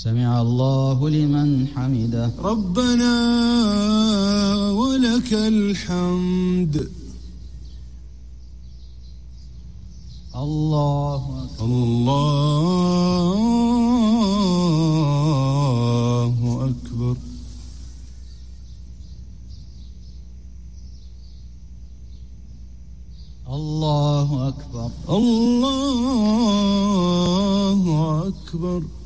سمع الله لمن حمده ربنا ولك الحمد الله أكبر الله أكبر الله أكبر الله أكبر